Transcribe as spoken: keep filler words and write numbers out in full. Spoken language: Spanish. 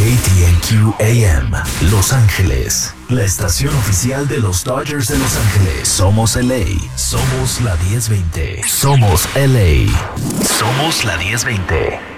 T N Q A M, Los Ángeles, la estación oficial de los Dodgers de Los Ángeles. Somos L A, somos la diez veinte. Somos L A, somos la diez veinte.